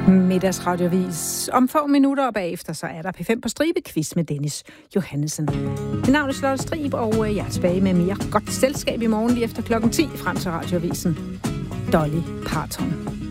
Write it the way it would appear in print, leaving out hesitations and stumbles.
Middagsradiovis. Om få minutter og bagefter, så er der P5 på stribe quiz med Dennis Johannessen. Mit navn er Charlotte Strib, og jeg er tilbage med mere godt selskab i morgen lige efter 10:00 frem til radioavisen. Dolly Parton.